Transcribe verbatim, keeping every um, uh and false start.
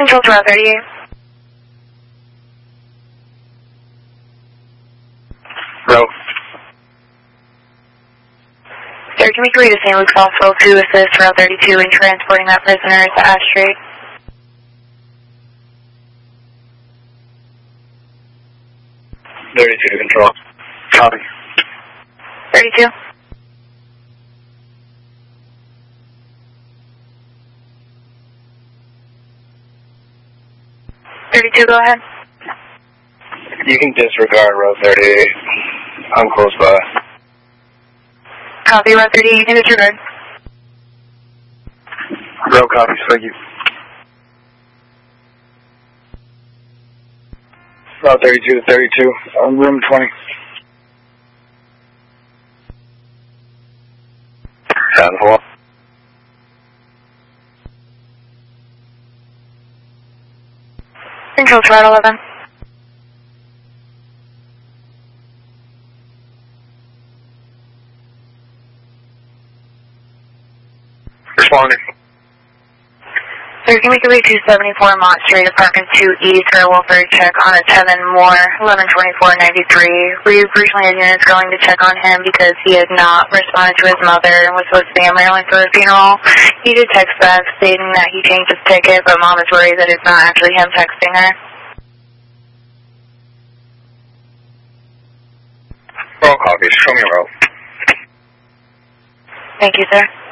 Control to Route thirty-eight. Row. Sir, can we agree to Saint Luke's Hospital to assist Route thirty-two in transporting that prisoner to Ash Street? thirty-two to Control. Copy. thirty-two. thirty-two, go ahead. You can disregard Row thirty-eight. I'm close by. Copy, Route thirty-eight, you can disregard. Row copies, thank you. Route thirty-two to thirty-two, on room twenty. Sound four. Control to Route eleven. Responding. Sir, can we agree to seventy-four Mott Street, apartment two E, for a welfare check on a Tevin Moore, eleven twenty-four ninety-three. We originally had units going to check on him because he had not responded to his mother and was supposed to be in Maryland for a funeral. He did text back stating that he changed his ticket, but Mom is worried that it's not actually him texting her. Row copies, show me a row. Thank you, sir.